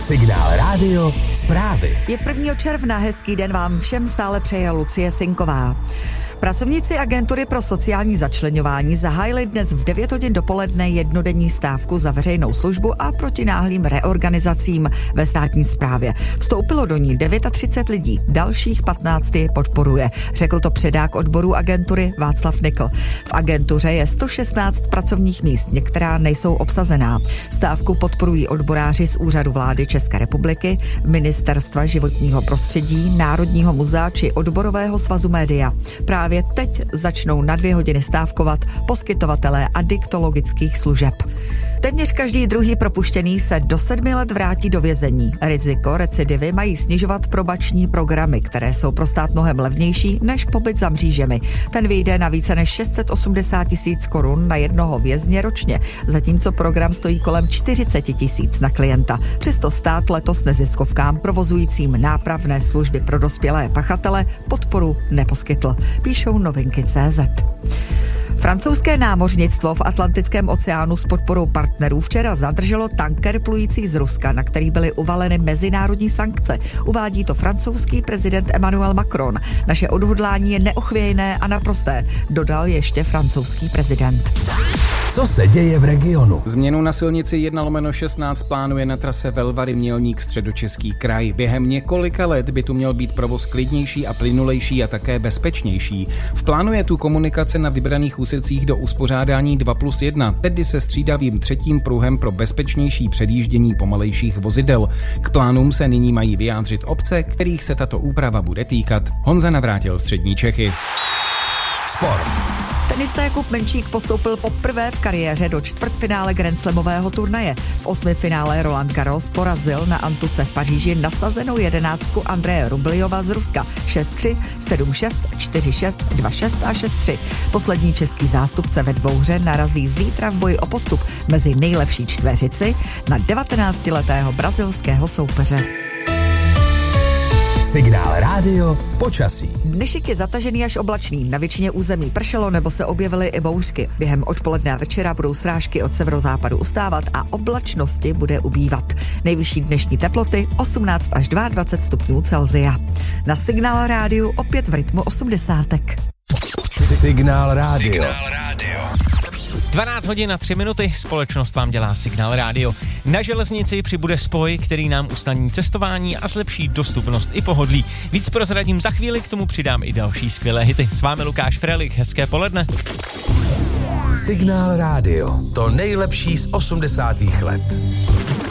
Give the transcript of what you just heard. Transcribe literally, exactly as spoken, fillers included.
Signál rádio, zprávy. Je prvního června, hezký den vám všem stále přeje Lucie Sinková. Pracovníci agentury pro sociální začleňování zahájili dnes v devět hodin dopoledne jednodenní stávku za veřejnou službu a proti náhlým reorganizacím ve státní správě. Vstoupilo do ní třicet devět lidí, dalších patnáct je podporuje, řekl to předák odboru agentury Václav Nikl. V agentuře je sto šestnáct pracovních míst, některá nejsou obsazená. Stávku podporují odboráři z Úřadu vlády České republiky, Ministerstva životního prostředí, Národního muzea či Odborového svazu média. Právě teď začnou na dvě hodiny stávkovat poskytovatelé adiktologických služeb. Téměř každý druhý propuštěný se do sedmi let vrátí do vězení. Riziko recidivy mají snižovat probační programy, které jsou pro stát mnohem levnější než pobyt za mřížemi. Ten vyjde na více než šest set osmdesát tisíc korun na jednoho vězně ročně, zatímco program stojí kolem čtyřicet tisíc na klienta. Přesto stát letos neziskovkám provozujícím nápravné služby pro dospělé pachatele podporu neposkytl, píšou novinky tečka cé zet. Francouzské námořnictvo v Atlantickém oceánu s podporou partnerů včera zadrželo tanker plující z Ruska, na který byly uvaleny mezinárodní sankce. Uvádí to francouzský prezident Emmanuel Macron. Naše odhodlání je neochvějné a naprosté, dodal ještě francouzský prezident. Co se děje v regionu? Změnu na silnici jedna lomeno šestnáct plánuje na trase Velvary Mělník Středočeský kraj. Během několika let by tu měl být provoz klidnější a plynulejší a také bezpečnější. V plánu je tu komunikace na vybraných úsecích do uspořádání dva plus jedna, tedy se střídavým třetím pruhem pro bezpečnější předjíždění pomalejších vozidel. K plánům se nyní mají vyjádřit obce, kterých se tato úprava bude týkat. Honza Navrátil, Střední Čechy. Sport. Tenista Jakub Menčík postoupil poprvé v kariéře do čtvrtfinále grandslamového turnaje. V osmifinále Roland Garros porazil na Antuce v Paříži nasazenou jedenáctku Andreje Rublijova z Ruska šest tři, sedm šest, čtyři šest, dva šest a šest tři. Poslední český zástupce ve dvouhře narazí zítra v boji o postup mezi nejlepší čtveřici na devatenáctiletého brazilského soupeře. Signál rádio, počasí. Dnešek je zatažený až oblačný. Na většině území pršelo nebo se objevily i bouřky. Během odpoledne a večera budou srážky od severozápadu ustávat a oblačnosti bude ubývat. Nejvyšší dnešní teploty osmnáct až dvacet dva stupňů Celsia. Na Signál rádiu opět v rytmu osmdesátek. Signál rádio. Signál rádio. dvanáct hodin a tři minuty, společnost vám dělá Signál rádio. Na železnici přibude spoj, který nám usnadní cestování a zlepší dostupnost i pohodlí. Víc prozradím za chvíli, k tomu přidám i další skvělé hity. S vámi Lukáš Frelich, hezké poledne. Signál rádio, to nejlepší z osmdesátých let.